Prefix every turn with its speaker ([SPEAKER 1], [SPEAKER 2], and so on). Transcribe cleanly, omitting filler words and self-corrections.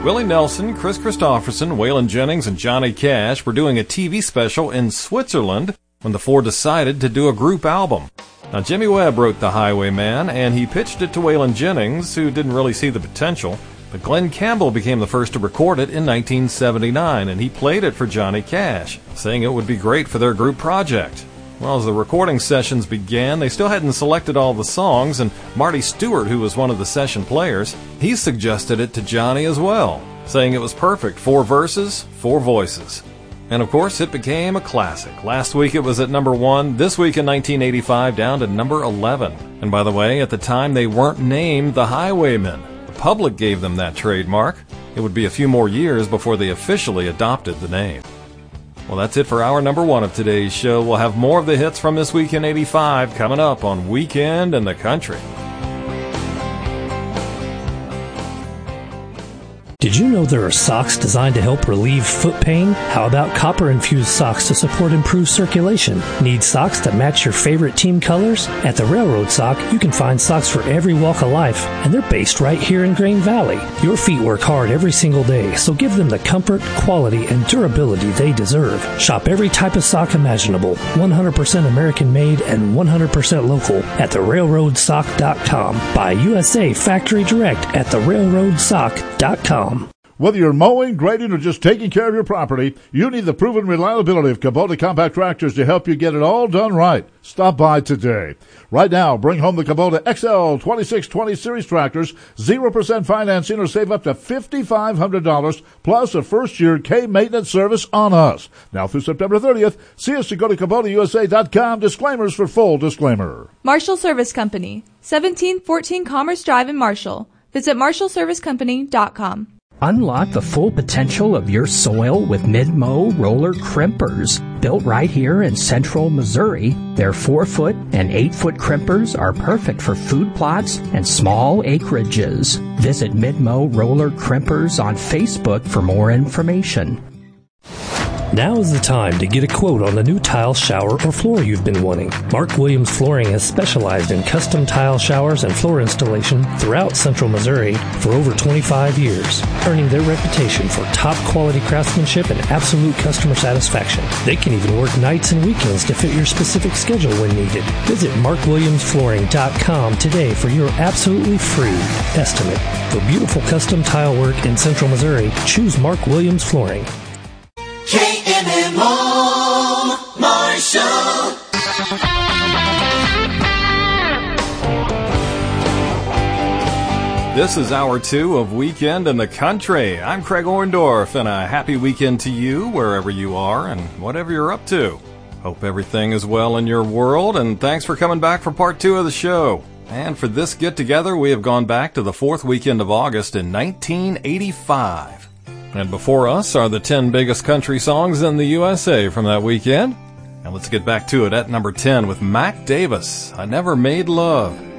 [SPEAKER 1] Willie Nelson, Chris Christopherson, Waylon Jennings, and Johnny Cash were doing a TV special in Switzerland when the four decided to do a group album. Now, Jimmy Webb wrote The Highwayman, and he pitched it to Waylon Jennings, who didn't really see the potential. But Glenn Campbell became the first to record it in 1979, and he played it for Johnny Cash, saying it would be great for their group project. Well, as the recording sessions began, they still hadn't selected all the songs, and Marty Stewart, who was one of the session players, he suggested it to Johnny as well, saying it was perfect, 4 verses, 4 voices. And of course, it became a classic. Last week it was at number 1, this week in 1985 down to number 11. And by the way, at the time they weren't named the Highwaymen. The public gave them that trademark. It would be a few more years before they officially adopted the name. Well, that's it for hour number 1 of today's show. We'll have more of the hits from this week in 85 coming up on Weekend in the Country.
[SPEAKER 2] Did you know there are socks designed to help relieve foot pain? How about copper-infused socks to support improved circulation? Need socks that match your favorite team colors? At the Railroad Sock, you can find socks for every walk of life, and they're based right here in Grain Valley. Your feet work hard every single day, so give them the comfort, quality, and durability they deserve. Shop every type of sock imaginable, 100% American-made and 100% local at therailroadsock.com. Buy USA Factory Direct at therailroadsock.com.
[SPEAKER 3] Whether you're mowing, grading, or just taking care of your property, you need the proven reliability of Kubota compact tractors to help you get it all done right. Stop by today. Right now, bring home the Kubota XL 2620 Series tractors, 0% financing, or save up to $5,500, plus a first-year K-maintenance service on us. Now through September 30th, see us to go to KubotaUSA.com. Disclaimers for full disclaimer.
[SPEAKER 4] Marshall Service Company, 1714 Commerce Drive in Marshall. Visit MarshallServiceCompany.com.
[SPEAKER 5] Unlock the full potential of your soil with Mid-Mow roller crimpers. Built right here in central Missouri, their 4-foot and 8-foot crimpers are perfect for food plots and small acreages. Visit Mid-Mow roller crimpers on Facebook for more information.
[SPEAKER 2] Now is the time to get a quote on the new tile, shower, or floor you've been wanting. Mark Williams Flooring has specialized in custom tile showers and floor installation throughout central Missouri for over 25 years, earning their reputation for top-quality craftsmanship and absolute customer satisfaction. They can even work nights and weekends to fit your specific schedule when needed. Visit markwilliamsflooring.com today for your absolutely free estimate. For beautiful custom tile work in central Missouri, choose Mark Williams Flooring.
[SPEAKER 6] KMMO Marshall.
[SPEAKER 1] This is hour 2 of Weekend in the Country. I'm Craig Orndorff, and a happy weekend to you wherever you are and whatever you're up to. Hope everything is well in your world, and thanks for coming back for part 2 of the show. And for this get-together, we have gone back to the 4th weekend of August in 1985. And before us are the 10 biggest country songs in the USA from that weekend. And let's get back to it at number 10 with Mac Davis, I Never Made Love.